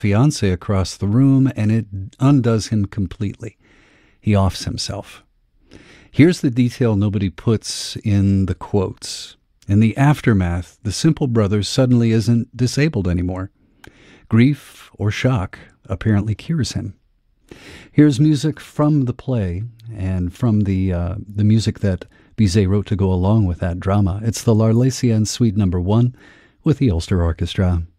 fiancée across the room, and it undoes him completely. He offs himself. Here's the detail nobody puts in the quotes. In the aftermath, the simple brother suddenly isn't disabled anymore. Grief or shock apparently cures him. Here's music from the play and from the music that Bizet wrote to go along with that drama. It's the L'Arlésienne Suite No. 1 with the Ulster Orchestra.